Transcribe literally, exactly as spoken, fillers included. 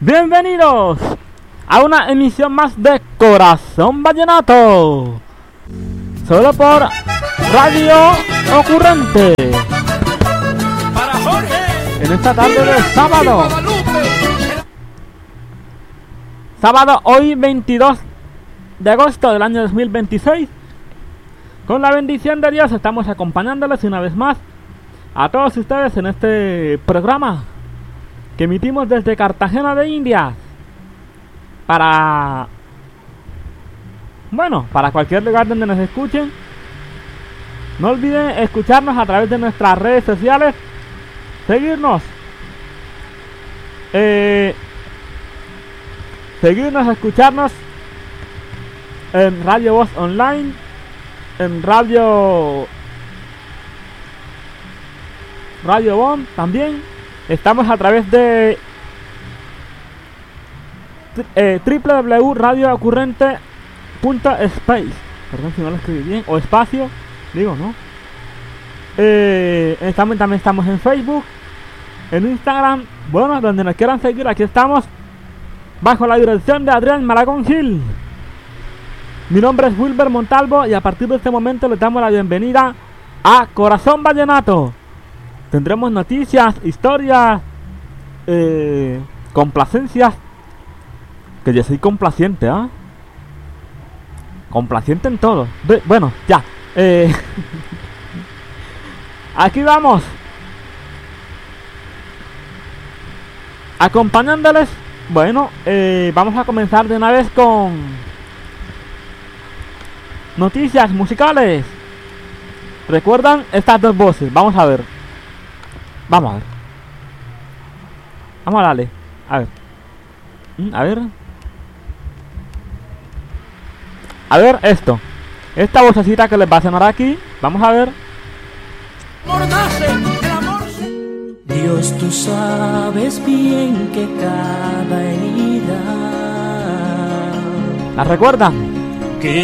Bienvenidos a una emisión más de Corazón Vallenato, solo por Radio Ocurrente, para Jorge, en esta tarde de sábado. Sábado hoy veintidós de agosto del año dos mil veintiséis. Con la bendición de Dios estamos acompañándoles una vez más a todos ustedes en este programa que emitimos desde Cartagena de Indias para, bueno, para cualquier lugar donde nos escuchen. No olviden escucharnos a través de nuestras redes sociales, seguirnos, eh, seguirnos, escucharnos en Radio Voz Online, en Radio Radio Bomb también. Estamos a través de eh, w w w punto radio ocurrente punto space. Perdón si no lo escribí bien. O espacio, digo, ¿no? Eh, estamos, también estamos en Facebook, en Instagram. Bueno, donde nos quieran seguir, aquí estamos, bajo la dirección de Adrián Malagón Gil. Mi nombre es Wilber Montalvo y a partir de este momento les damos la bienvenida a Corazón Vallenato. Tendremos noticias, historias, eh, complacencias. Que yo soy complaciente, ¿ah? ¿eh? Complaciente en todo. De, bueno, ya. Eh, aquí vamos. Acompañándoles. Bueno, eh, vamos a comenzar de una vez con noticias musicales. ¿Recuerdan estas dos voces? Vamos a ver. Vamos a ver. Vamos a darle. A ver. A ver. A ver esto. Esta vocecita que les va a sonar aquí. Vamos a ver. amor nace, el amor se... Dios, tú sabes bien que cada herida ¿La recuerdan?